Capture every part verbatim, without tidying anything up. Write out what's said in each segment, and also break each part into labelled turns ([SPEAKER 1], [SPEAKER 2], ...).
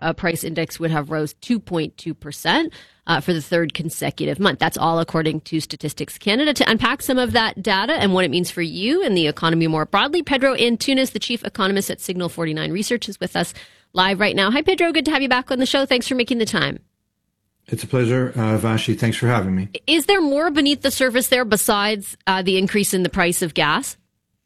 [SPEAKER 1] uh, price index would have rose two point two percent uh, for the third consecutive month. That's all according to Statistics Canada. To unpack some of that data and what it means for you and the economy more broadly, Pedro Antunes, the chief economist at Signal forty-nine Research, is with us live right now. Hi, Pedro. Good to have you back on the show. Thanks for making the time.
[SPEAKER 2] It's a pleasure, uh, Vashi. Thanks for having me.
[SPEAKER 1] Is there more beneath the surface there besides uh, the increase in the price of gas?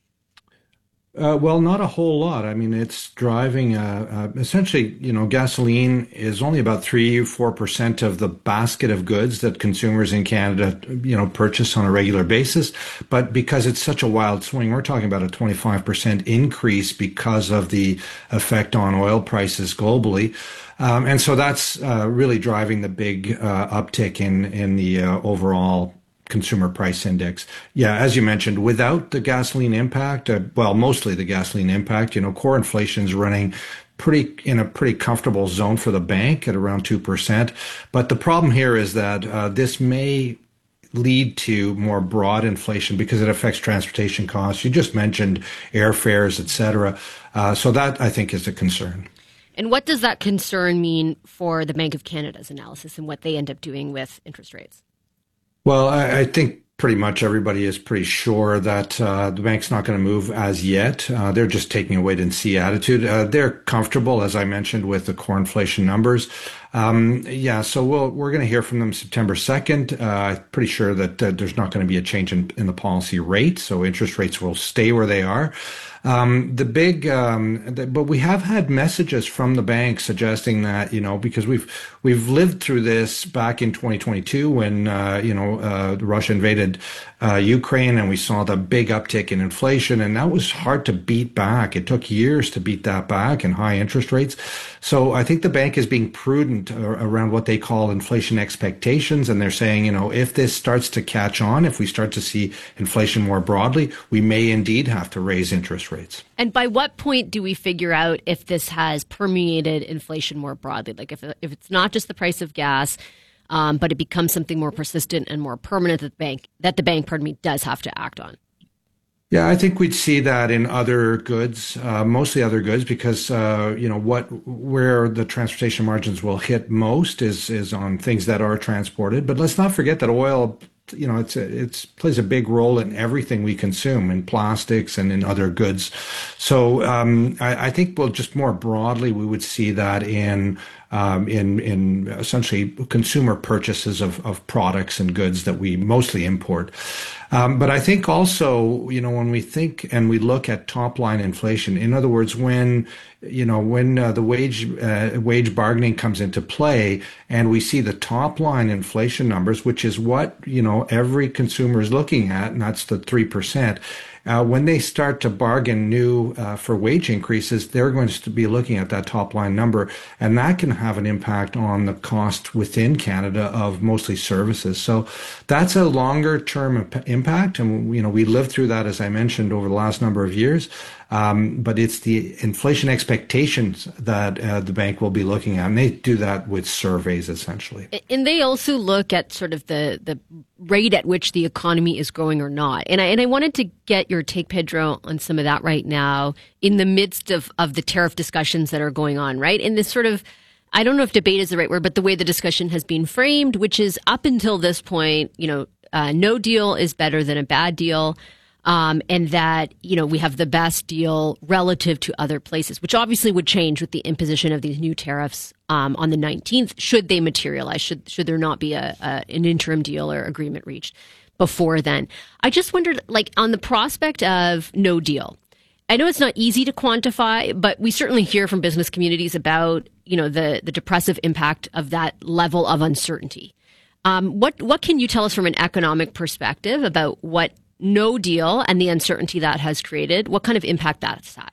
[SPEAKER 2] Uh, well, not a whole lot. I mean, it's driving, uh, uh, essentially, you know, gasoline is only about three, four percent of the basket of goods that consumers in Canada, you know, purchase on a regular basis. But because it's such a wild swing, we're talking about a twenty-five percent increase because of the effect on oil prices globally. Um, and so that's uh, really driving the big uh, uptick in, in the uh, overall consumer price index. Yeah, as you mentioned, without the gasoline impact, uh, well, mostly the gasoline impact, you know, core inflation is running pretty in a pretty comfortable zone for the bank at around two percent. But the problem here is that uh, this may lead to more broad inflation because it affects transportation costs. You just mentioned airfares, et cetera. Uh, so that, I think, is a concern.
[SPEAKER 1] And what does that concern mean for the Bank of Canada's analysis and what they end up doing with interest rates?
[SPEAKER 2] Well, I, I think pretty much everybody is pretty sure that uh, the bank's not going to move as yet. Uh, they're just taking a wait and see attitude. Uh, they're comfortable, as I mentioned, with the core inflation numbers. Um, yeah, so we'll, we're going to hear from them September second. Uh, I'm pretty sure that uh, there's not going to be a change in, in the policy rate, so interest rates will stay where they are. Um, the big, um, the, but we have had messages from the bank suggesting that, you know, because we've, we've lived through this back in twenty twenty-two when, uh, you know, uh, Russia invaded, uh, Ukraine and we saw the big uptick in inflation, and that was hard to beat back. It took years to beat that back and high interest rates. So I think the bank is being prudent around what they call inflation expectations. And they're saying, you know, if this starts to catch on, if we start to see inflation more broadly, we may indeed have to raise interest rates.
[SPEAKER 1] And by what point do we figure out if this has permeated inflation more broadly? Like if if it's not just the price of gas, um, but it becomes something more persistent and more permanent that the bank, that the bank, pardon me, does have to act on?
[SPEAKER 2] Yeah, I think we'd see that in other goods, uh, mostly other goods, because, uh, you know, what, where the transportation margins will hit most is, is on things that are transported. But let's not forget that oil, you know, it's, it's plays a big role in everything we consume, in plastics and in other goods. So, um, I, I think we'll just more broadly, we would see that in, um, in, in essentially consumer purchases of, of products and goods that we mostly import. Um, but I think also, you know, when we think and we look at top line inflation, in other words, when, you know, when uh, the wage uh, wage bargaining comes into play and we see the top line inflation numbers, which is what, you know, every consumer is looking at, and that's the three percent. Uh, when they start to bargain new uh, for wage increases, they're going to be looking at that top line number, and that can have an impact on the cost within Canada of mostly services. So that's a longer term imp- impact, and you know we lived through that, as I mentioned, over the last number of years. Um, but it's the inflation expectations that uh, the bank will be looking at, and they do that with surveys essentially.
[SPEAKER 1] And they also look at sort of the the rate at which the economy is growing or not. And I and I wanted to get your take, Pedro, on some of that right now in the midst of, of the tariff discussions that are going on, right? In this sort of, I don't know if debate is the right word, but the way the discussion has been framed, which is up until this point, you know, uh, no deal is better than a bad deal. Um, and that, you know, we have the best deal relative to other places, which obviously would change with the imposition of these new tariffs um, on the nineteenth, should they materialize, should should there not be a, a an interim deal or agreement reached before then. I just wondered, like, on the prospect of no deal, I know it's not easy to quantify, but we certainly hear from business communities about, you know, the, the depressive impact of that level of uncertainty. Um, what what can you tell us from an economic perspective about what no deal and the uncertainty that has created, what kind of impact that's had?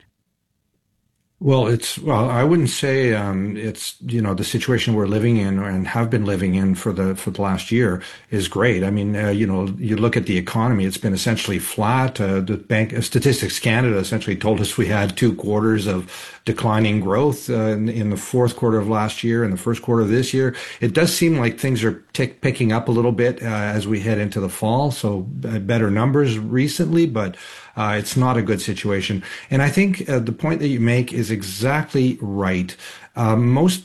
[SPEAKER 2] Well, it's, well, I wouldn't say, um, it's, you know, the situation we're living in and have been living in for the, for the last year is great. I mean, uh, you know, you look at the economy, it's been essentially flat. Uh, the Bank uh, Statistics Canada essentially told us we had two quarters of declining growth, uh, in, in the fourth quarter of last year and the first quarter of this year. It does seem like things are t- picking up a little bit, uh, as we head into the fall. So uh, better numbers recently, but, uh, it's not a good situation. And I think, uh, the point that you make is exactly right. Uh, most